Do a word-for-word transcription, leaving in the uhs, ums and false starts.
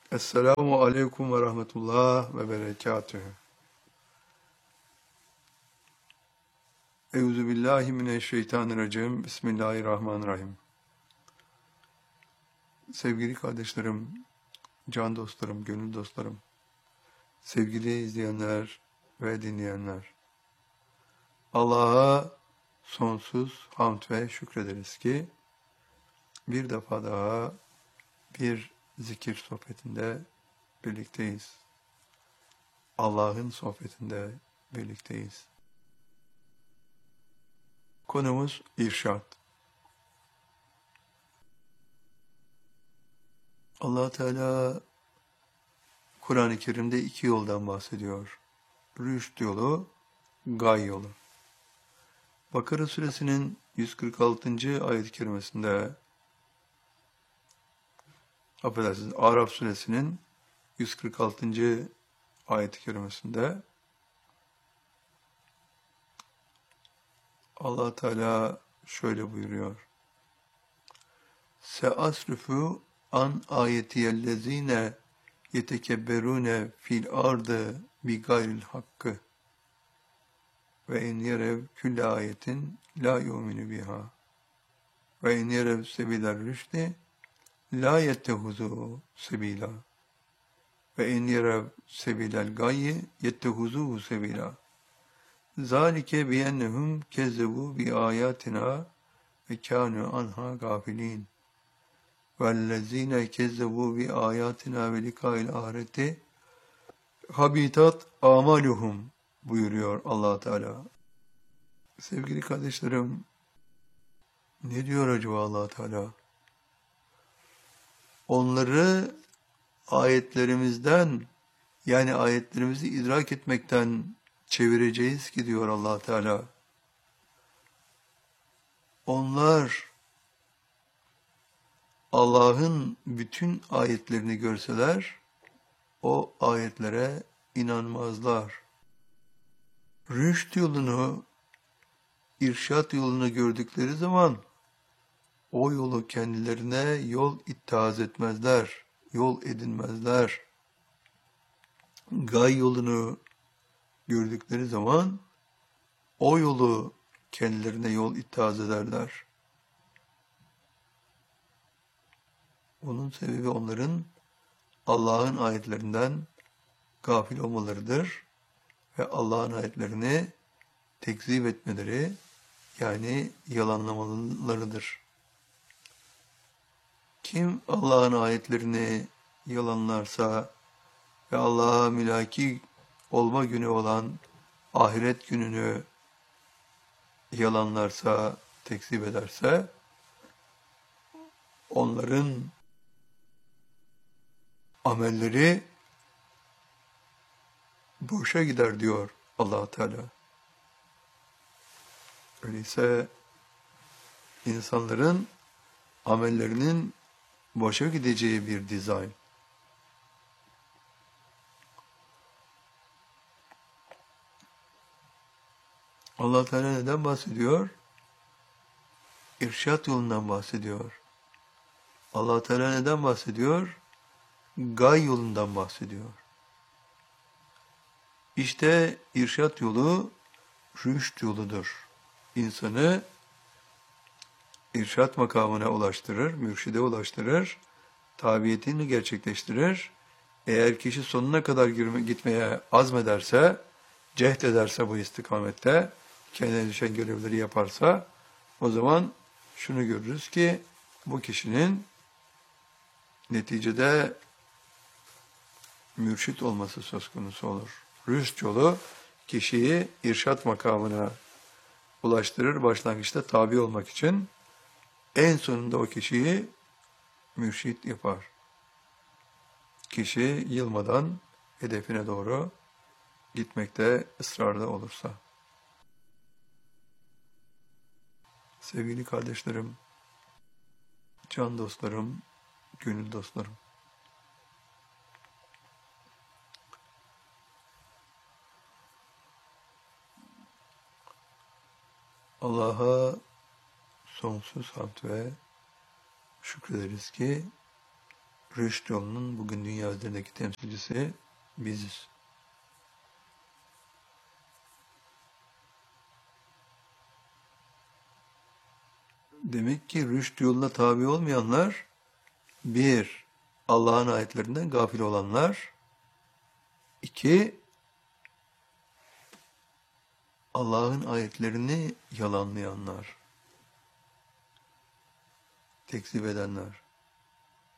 Esselamu aleyküm ve rahmetullah ve berekatühü. Euzu billahi mineşşeytanirracim. Bismillahirrahmanirrahim. Sevgili kardeşlerim, can dostlarım, gönül dostlarım, sevgili izleyenler ve dinleyenler. Allah'a sonsuz hamd ve şükrederiz ki bir defa daha bir zikir sohbetinde birlikteyiz. Allah'ın sohbetinde birlikteyiz. Konumuz irşad. Allah Teala Kur'an-ı Kerim'de iki yoldan bahsediyor. Rüşd yolu, gay yolu. Bakara suresinin yüz kırk altıncı ayet-i kerimesinde, affedersiniz, Araf suresinin yüz kırk altıncı ayet-i kerimesinde Allah Teala şöyle buyuruyor. Seasrifu an ayetiyellezine yetekebberune fil ardı bi gayril hakkı ve in yerev külle ayetin la yu'minu biha ve in yerev sebiler rüşdi la yettehuzu sebila ve in yerev sebilel gayyi yettehuzuhu sebila zalike biyennehum kezzebu bi ayatina ve kânû anha gafilin vellezîne kezzebu bi ayatina ve likâil ahireti habitat amaluhum buyuruyor Allah Teala. Sevgili kardeşlerim, ne diyor acaba Allah Teala? Onları ayetlerimizden, yani ayetlerimizi idrak etmekten çevireceğiz ki diyor Allah Teala. Onlar Allah'ın bütün ayetlerini görseler, o ayetlere inanmazlar. Rüşt yolunu, irşat yolunu gördükleri zaman, o yolu kendilerine yol ittihaz etmezler, yol edinmezler. Gay yolunu gördükleri zaman, o yolu kendilerine yol ittihaz ederler. Bunun sebebi onların Allah'ın ayetlerinden gafil olmalarıdır ve Allah'ın ayetlerini tekzip etmeleri, yani yalanlamalarıdır. Kim Allah'ın ayetlerini yalanlarsa ve Allah'a mülaki olma günü olan ahiret gününü yalanlarsa, tekzip ederse, onların amelleri boşa gider diyor Allah Teala. Öyleyse insanların amellerinin boşa gideceği bir dizayn. Allah Teala neden bahsediyor? İrşat yolundan bahsediyor. Allah Teala neden bahsediyor? Gay yolundan bahsediyor. İşte irşat yolu rüşt yoludur. İnsanı irşat makamına ulaştırır, mürşide ulaştırır, tabiyetini gerçekleştirir. Eğer kişi sonuna kadar gitmeye azmederse, cehd ederse bu istikamette, kendine düşen görevleri yaparsa, o zaman şunu görürüz ki, bu kişinin neticede mürşit olması söz konusu olur. Rüşt yolu kişiyi irşat makamına ulaştırır, başlangıçta tabi olmak için, en sonunda o kişiyi mürşit yapar. Kişi yılmadan hedefine doğru gitmekte ısrarlı olursa. Sevgili kardeşlerim, can dostlarım, gönül dostlarım. Allah'a sonsuz hamd ve şükrederiz ki Rüşt yolunun bugün dünya üzerindeki temsilcisi biziz. Demek ki rüşt yoluna tabi olmayanlar, bir, Allah'ın ayetlerinden gafil olanlar, iki, Allah'ın ayetlerini yalanlayanlar, tekzip edenler.